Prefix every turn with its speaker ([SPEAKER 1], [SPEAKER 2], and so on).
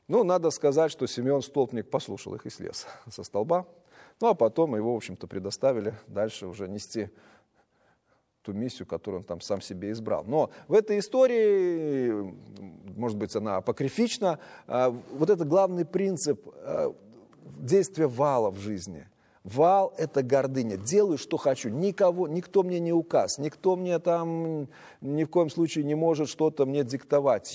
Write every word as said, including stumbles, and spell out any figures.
[SPEAKER 1] Ну, надо сказать, что Симеон Столпник послушал их и слез со столба. Ну, а потом его, в общем-то, предоставили дальше уже нести ту миссию, которую он там сам себе избрал. Но в этой истории, может быть, она апокрифична, вот это главный принцип действия вала в жизни. Вал – это гордыня. Делаю, что хочу. Никого, никто мне не указ, никто мне там ни в коем случае не может что-то мне диктовать.